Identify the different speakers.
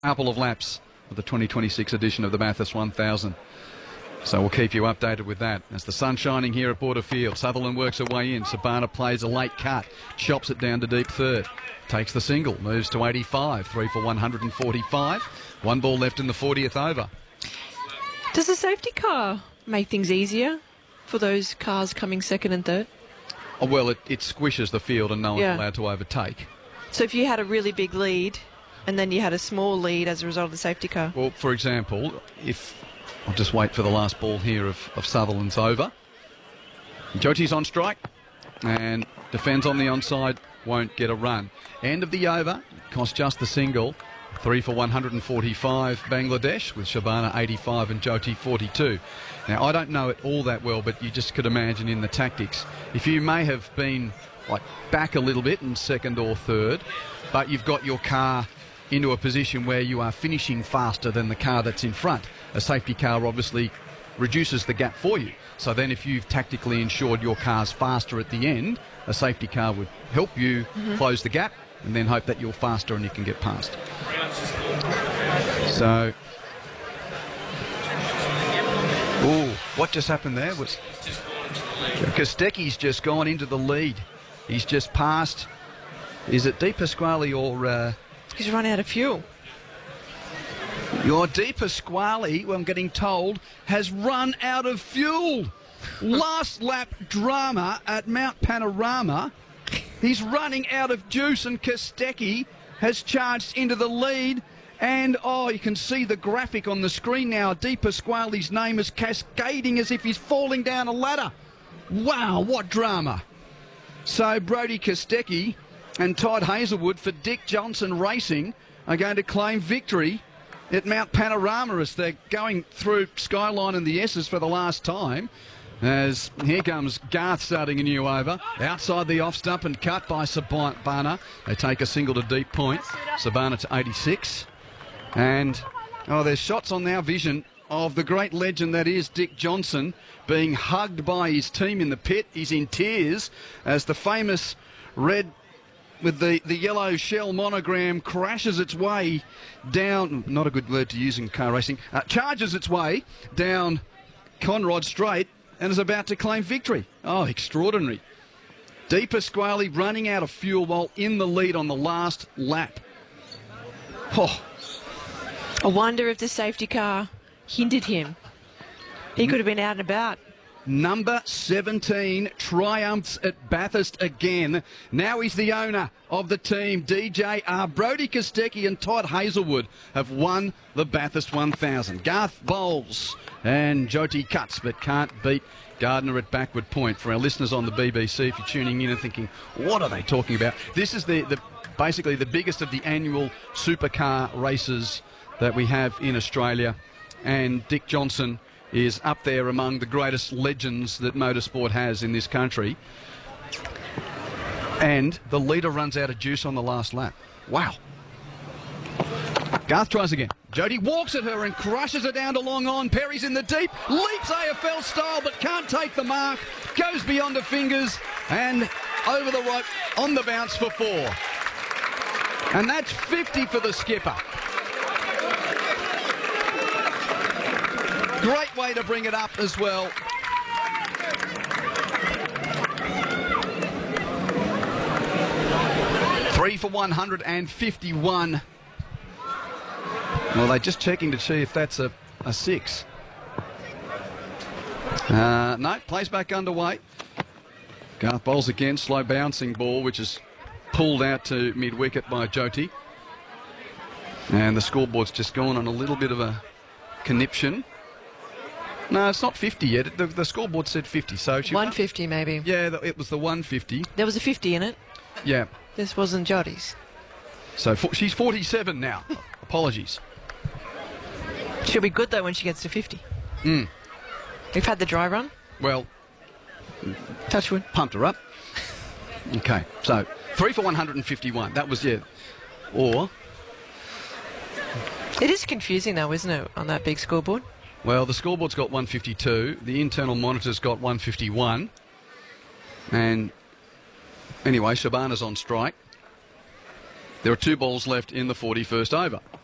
Speaker 1: couple of laps of the 2026 edition of the Bathurst 1000. So we'll keep you updated with that. As the sun's shining here at Border Field, Sutherland works her way in. Sabana plays a late cut, chops it down to deep third, takes the single, moves to 85, 3 for 145. One ball left in the 40th over.
Speaker 2: Does the safety car make things easier for those cars coming second and third?
Speaker 1: Oh, well, it squishes the field and no one's allowed to overtake.
Speaker 2: So if you had a really big lead and then you had a small lead as a result of the safety car?
Speaker 1: Well, for example, if... I'll just wait for the last ball here of Sutherland's over. Jyoti's on strike and defends on the onside, won't get a run. End of the over, cost just the single. 3 for 145 Bangladesh with Shabana 85 and Jyoti 42. Now, I don't know it all that well, but you just could imagine in the tactics, if you may have been like back a little bit in second or third, but you've got your car into a position where you are finishing faster than the car that's in front. A safety car obviously reduces the gap for you. So then if you've tactically ensured your car's faster at the end, a safety car would help you close the gap and then hope that you're faster and you can get past. So, what just happened there was Kostecki's just gone into the lead. He's just passed. Is it Di Pasquale or...
Speaker 2: He's run out of fuel.
Speaker 1: Your Di Pasquale, I'm getting told, has run out of fuel. Last lap drama at Mount Panorama. He's running out of juice and Kostecki has charged into the lead. And, you can see the graphic on the screen now. Di Pasquale's name is cascading as if he's falling down a ladder. Wow, what drama. So Brodie Kostecki and Todd Hazelwood for Dick Johnson Racing are going to claim victory at Mount Panorama as they're going through Skyline and the S's for the last time. As here comes Garth starting a new over. Outside the off stump and cut by Sabana. They take a single to deep point. Sabana to 86. And, there's shots on our vision of the great legend that is Dick Johnson being hugged by his team in the pit. He's in tears as the famous red with the yellow shell monogram crashes its way down, not a good word to use in car racing, charges its way down Conrod Straight and is about to claim victory. Oh, extraordinary. Di Pasquale running out of fuel while in the lead on the last lap. Oh.
Speaker 2: I wonder if the safety car hindered him. He could have been out and about.
Speaker 1: Number 17 triumphs at Bathurst again. Now he's the owner of the team. DJR, Brodie Kostecki and Todd Hazelwood have won the Bathurst 1000. Garth bowls and Jyoti cuts but can't beat Gardner at backward point. For our listeners on the BBC, if you're tuning in and thinking, what are they talking about? This is basically the biggest of the annual supercar races that we have in Australia, and Dick Johnson is up there among the greatest legends that motorsport has in this country. And the leader runs out of juice on the last lap. Wow. Garth tries again. Jyoti walks at her and crushes her down to long on. Perry's in the deep, leaps AFL style but can't take the mark. Goes beyond the fingers and over the rope on the bounce for 4. And that's 50 for the skipper. Great way to bring it up as well. Three for 151. Well, they're just checking to see if that's a 6. No, plays back underway. Garth bowls again, slow bouncing ball, which is pulled out to mid-wicket by Jyoti. And the scoreboard's just gone on a little bit of a conniption. No, it's not 50 yet. The scoreboard said 50. So she
Speaker 2: 150 maybe.
Speaker 1: Yeah, it was the 150.
Speaker 2: There was a 50 in it.
Speaker 1: Yeah.
Speaker 2: This wasn't Jyoti's.
Speaker 1: So she's 47 now. Apologies.
Speaker 2: She'll be good though when she gets to 50. We've had the dry run.
Speaker 1: Well,
Speaker 2: touch wood.
Speaker 1: Pumped her up. Okay, so 3 for 151. That was, or...
Speaker 2: It is confusing though, isn't it, on that big scoreboard?
Speaker 1: Well, the scoreboard's got 152. The internal monitor's got 151. And anyway, Shabana's on strike. There are 2 balls left in the 41st over.